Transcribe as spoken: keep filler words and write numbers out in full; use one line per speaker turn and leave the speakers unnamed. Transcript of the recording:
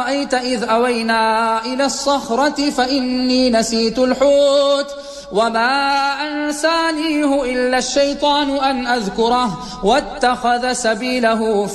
رأيت إذ أوينا إلى الصخرة فإني نسيت الحوت وما أنسانيه إلا الشيطان أن أذكره واتخذ سبيله